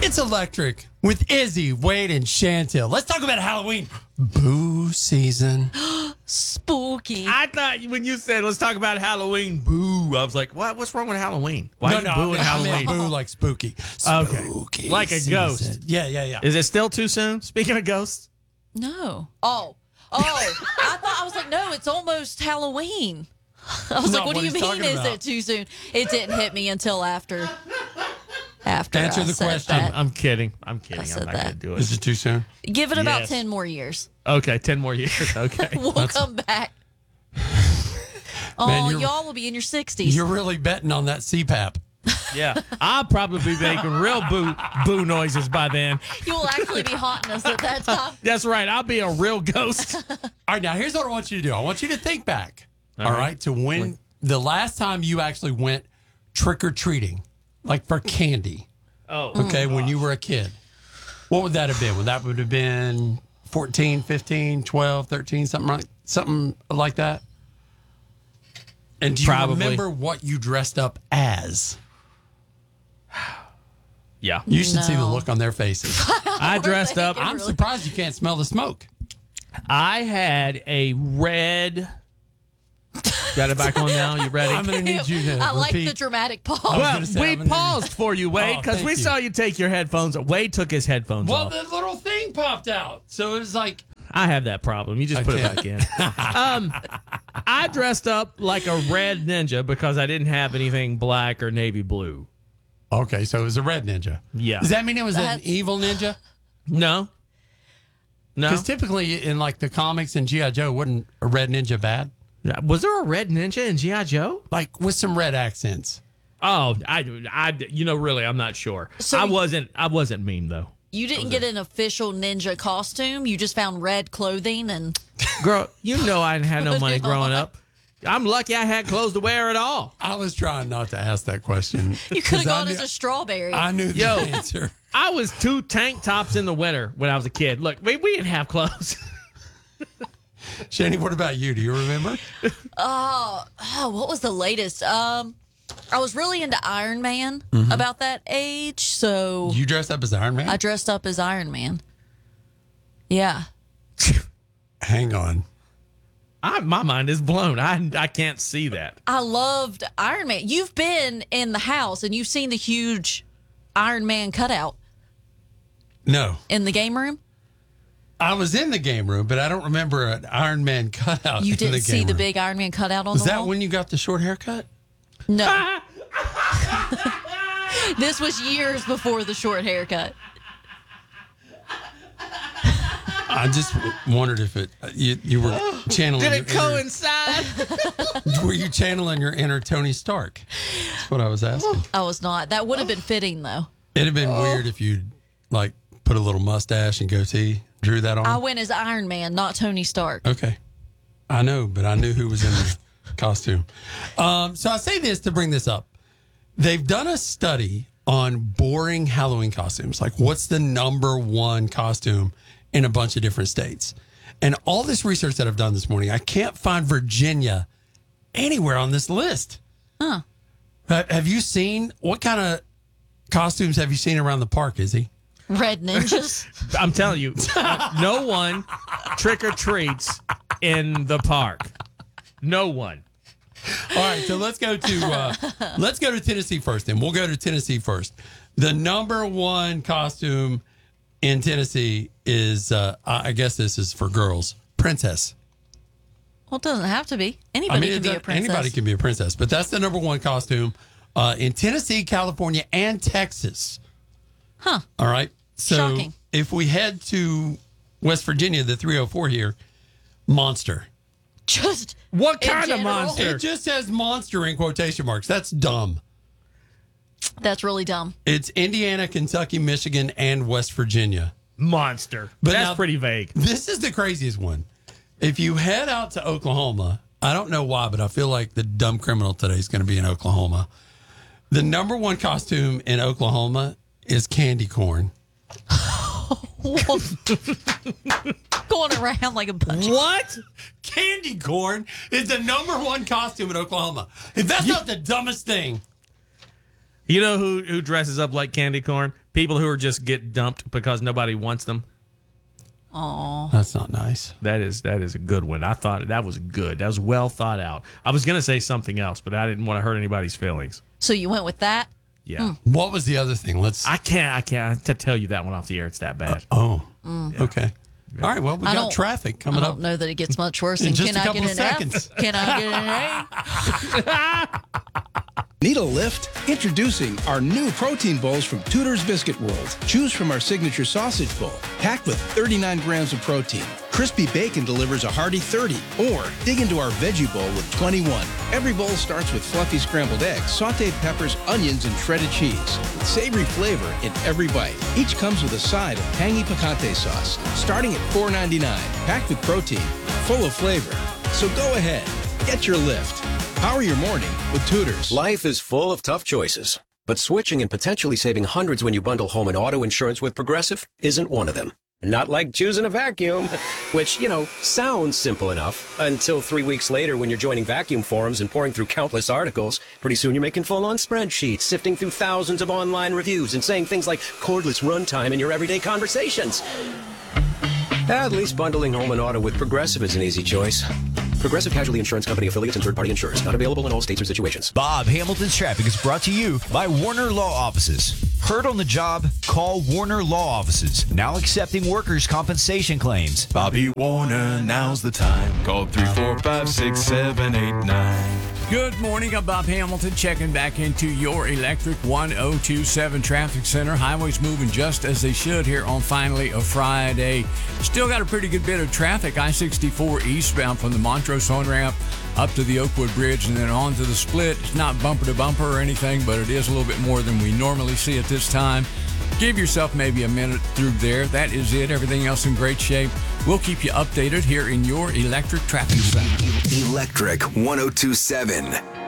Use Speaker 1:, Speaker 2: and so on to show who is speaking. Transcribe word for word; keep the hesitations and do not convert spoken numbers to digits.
Speaker 1: It's Electric with Izzy, Wade, and Chantel. Let's talk about Halloween. Boo season.
Speaker 2: Spooky.
Speaker 3: I thought when you said let's talk about Halloween, boo. I was like, what? What's wrong with Halloween? Why
Speaker 1: no,
Speaker 3: are you
Speaker 1: no,
Speaker 3: booing
Speaker 1: I
Speaker 3: Halloween?
Speaker 1: meant boo like spooky.
Speaker 3: Okay.
Speaker 1: Spooky
Speaker 3: Like a
Speaker 1: season.
Speaker 3: ghost.
Speaker 1: Yeah, yeah, yeah.
Speaker 3: Is it still too soon? Speaking of ghosts,
Speaker 2: No. Oh. Oh. I thought I was like, no, it's almost Halloween. I was
Speaker 1: No,
Speaker 2: like, what,
Speaker 1: what
Speaker 2: do you
Speaker 1: he's
Speaker 2: mean?
Speaker 1: talking
Speaker 2: Is
Speaker 1: about.
Speaker 2: it too soon? It didn't hit me until after. After
Speaker 1: Answer
Speaker 2: I
Speaker 1: the
Speaker 2: said
Speaker 1: question.
Speaker 2: that.
Speaker 3: I'm kidding. I'm kidding. I'm
Speaker 2: said
Speaker 3: not going to
Speaker 2: that.
Speaker 3: do
Speaker 1: Is
Speaker 3: it.
Speaker 1: it too soon?
Speaker 2: Give it about
Speaker 3: Yes.
Speaker 2: ten more years.
Speaker 3: Okay, ten more years. Okay.
Speaker 2: We'll come back. Oh,
Speaker 1: Man, you're-
Speaker 2: y'all will be in your sixties.
Speaker 1: You're really betting on that C PAP.
Speaker 3: Yeah. I'll probably be making real boo boo noises by then.
Speaker 2: You will actually be haunting us at that time.
Speaker 3: That's right. I'll be a real ghost.
Speaker 1: All right, now here's what I want you to do. I want you to think back, all
Speaker 3: right.
Speaker 1: right, to when the last time you actually went trick-or-treating, like for candy,
Speaker 3: Oh.
Speaker 1: okay, when you were a kid. What would that have been? Would that would have been fourteen, fifteen, twelve, thirteen, something like, something like that? And do you
Speaker 3: Probably.
Speaker 1: remember what you dressed up as?
Speaker 3: Yeah.
Speaker 1: You should see the
Speaker 2: No.
Speaker 1: look on their faces.
Speaker 3: I dressed up.
Speaker 1: I'm
Speaker 2: Really?
Speaker 1: surprised you can't smell the smoke.
Speaker 3: I had a red. Got it back on now? You ready?
Speaker 1: I'm going to need you to
Speaker 2: I like
Speaker 1: repeat.
Speaker 2: the dramatic pause.
Speaker 1: was
Speaker 3: Well,
Speaker 1: gonna say,
Speaker 3: we
Speaker 1: I'm gonna-
Speaker 3: paused for you, Wade,
Speaker 1: Oh,
Speaker 3: because
Speaker 1: thank
Speaker 3: we
Speaker 1: you.
Speaker 3: saw you take your headphones off. Wade took his headphones
Speaker 1: Well,
Speaker 3: off.
Speaker 1: the little thing popped out. So it was like,
Speaker 3: I have that problem. You just put it back in. um, I dressed up like a red ninja because I didn't have anything black or navy blue.
Speaker 1: okay, so it was a red ninja.
Speaker 3: Yeah.
Speaker 1: Does that mean it was an
Speaker 2: That's-
Speaker 1: evil ninja?
Speaker 3: No. No.
Speaker 1: Because typically in like the comics and G I. Joe, wasn't a red ninja bad?
Speaker 3: Was there a red ninja in G I. Joe?
Speaker 1: Like with some red accents.
Speaker 3: Oh, I, I, you know, really, I'm not sure.
Speaker 2: So-
Speaker 3: I wasn't, I wasn't mean though.
Speaker 2: You didn't get an official ninja costume. You just found red clothing and
Speaker 3: Girl, you know I didn't have no
Speaker 2: Put
Speaker 3: money
Speaker 2: it
Speaker 3: growing
Speaker 2: on.
Speaker 3: up. I'm lucky I had clothes to wear at all.
Speaker 1: I was trying not to ask that question.
Speaker 2: you could
Speaker 1: 'cause
Speaker 2: have
Speaker 1: I
Speaker 2: gone
Speaker 1: knew-
Speaker 2: as a strawberry.
Speaker 1: I knew the
Speaker 3: Yo.
Speaker 1: answer.
Speaker 3: I was two tank tops in the winter when I was a kid. Look, we, we didn't have clothes.
Speaker 1: Shani, what about you? Do you remember?
Speaker 2: oh, what was the latest? Um, I was really into Iron Man about that age, so
Speaker 1: You dressed up as Iron Man?
Speaker 2: I dressed up as Iron Man. Yeah.
Speaker 1: Hang on.
Speaker 3: I, my mind is blown. I, I can't see that.
Speaker 2: I loved Iron Man. You've been in the house and you've seen the huge Iron Man cutout
Speaker 1: No.
Speaker 2: in the game room.
Speaker 1: I was in the game room, but I don't remember an Iron Man cutout
Speaker 2: You
Speaker 1: in
Speaker 2: didn't
Speaker 1: the
Speaker 2: see
Speaker 1: game
Speaker 2: the
Speaker 1: room.
Speaker 2: big Iron Man cutout on
Speaker 1: Was
Speaker 2: the
Speaker 1: that
Speaker 2: wall?
Speaker 1: when you got the short haircut?
Speaker 2: No. This was years before the short haircut.
Speaker 1: I just wondered if it you, you were channeling.
Speaker 3: Did
Speaker 1: your
Speaker 3: it coincide?
Speaker 1: Inner, were you channeling your inner Tony Stark? That's what I was asking.
Speaker 2: I was not. That would have been fitting, though.
Speaker 1: It'd have been weird if you like put a little mustache and goatee, drew that on.
Speaker 2: I went as Iron Man, not Tony Stark.
Speaker 1: Okay, I know, but I knew who was in the costume. Um, so I say this to bring this up. They've done a study on boring Halloween costumes. Like, what's the number one costume in a bunch of different states? And all this research that I've done this morning, I can't find Virginia anywhere on this list.
Speaker 2: Huh.
Speaker 1: Ha- Have you seen, what kind of costumes have you seen around the park, Izzy?
Speaker 2: Red ninjas.
Speaker 3: I'm telling you, no one trick or treats in the park. No one.
Speaker 1: All right, so let's go to uh, let's go to Tennessee first. Then we'll go to Tennessee first. The number one costume in Tennessee is, uh, I guess this is for girls, princess.
Speaker 2: Well, it doesn't have to be. Anybody
Speaker 1: I mean,
Speaker 2: can
Speaker 1: it
Speaker 2: be a
Speaker 1: does-
Speaker 2: princess.
Speaker 1: anybody can be a princess, but that's the number one costume uh, in Tennessee, California, and Texas.
Speaker 2: Huh.
Speaker 1: All right. So
Speaker 2: Shocking.
Speaker 1: if we head to West Virginia, the three oh four here, monster.
Speaker 2: Just
Speaker 3: What
Speaker 2: in
Speaker 3: kind of
Speaker 2: general?
Speaker 3: monster?
Speaker 1: It just says monster in quotation marks. That's dumb.
Speaker 2: That's really dumb.
Speaker 1: It's Indiana, Kentucky, Michigan, and West Virginia.
Speaker 3: Monster.
Speaker 1: But
Speaker 3: That's
Speaker 1: now-
Speaker 3: pretty vague.
Speaker 1: This is the craziest one. If you head out to Oklahoma, I don't know why, but I feel like the dumb criminal today is going to be in Oklahoma. The number one costume in Oklahoma is candy corn.
Speaker 2: Going around like a bunch.
Speaker 3: What?
Speaker 1: Candy corn is the number one costume in Oklahoma. If that's not the dumbest thing.
Speaker 3: You know who who dresses up like candy corn? People who are just get dumped because nobody wants them.
Speaker 2: Aw.
Speaker 1: That's not nice.
Speaker 3: That is that is a good one. I thought that was good. That was well thought out. I was gonna say something else, but I didn't want to hurt anybody's feelings.
Speaker 2: So you went with that?
Speaker 3: Yeah.
Speaker 1: What was the other thing? Let's.
Speaker 3: I can't I can't to tell you that one off the air. It's that bad.
Speaker 1: Oh. Okay. All right. Well, we
Speaker 2: I
Speaker 1: got
Speaker 2: don't-
Speaker 1: traffic
Speaker 2: I
Speaker 1: coming
Speaker 2: don't
Speaker 1: up.
Speaker 2: know that it gets much worse.
Speaker 1: In
Speaker 2: And
Speaker 1: just
Speaker 2: can
Speaker 1: a
Speaker 2: I
Speaker 1: couple
Speaker 2: get
Speaker 1: of
Speaker 2: an
Speaker 1: seconds.
Speaker 2: F? Can I get an A?
Speaker 4: Need a lift? Introducing our new protein bowls from Tudor's Biscuit World. Choose from our signature sausage bowl, packed with thirty-nine grams of protein. Crispy bacon delivers a hearty thirty. Or dig into our veggie bowl with twenty-one. Every bowl starts with fluffy scrambled eggs, sauteed peppers, onions, and shredded cheese. With savory flavor in every bite. Each comes with a side of tangy picante sauce, starting at four ninety-nine. Packed with protein, full of flavor. So go ahead, get your lift. Power your morning with Tudor's.
Speaker 5: Life is full of tough choices, but switching and potentially saving hundreds when you bundle home and auto insurance with Progressive isn't one of them. Not like choosing a vacuum, which, you know, sounds simple enough until three weeks later when you're joining vacuum forums and pouring through countless articles. Pretty soon you're making full-on spreadsheets, sifting through thousands of online reviews and saying things like cordless runtime in your everyday conversations. At least bundling home and auto with Progressive is an easy choice. Progressive Casualty Insurance Company affiliates and third-party insurers. Not available in all states or situations.
Speaker 6: Bob Hamilton's Traffic is brought to you by Warner Law Offices. Heard on the job? Call Warner Law Offices. Now accepting workers' compensation claims.
Speaker 7: Bobby Warner, now's the time. Call three four five, six seven eight nine.
Speaker 8: Good morning. I'm Bob Hamilton checking back into your electric one oh two seven traffic center. Highways moving just as they should here on finally a Friday. Still got a pretty good bit of traffic. I sixty-four eastbound from the Montrose on-ramp up to the Oakwood Bridge and then on to the split. It's not bumper to bumper or anything, but it is a little bit more than we normally see at this time. Give yourself maybe a minute through there. That is it. Everything else in great shape. We'll keep you updated here in your electric traffic center.
Speaker 9: Electric one oh two seven.